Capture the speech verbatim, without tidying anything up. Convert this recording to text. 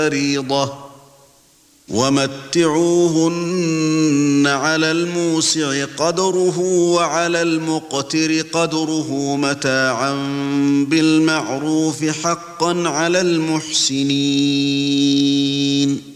فريضة ومتعوهن على الموسع قدره وعلى المقتر قدره متاعا بالمعروف حقا على المحسنين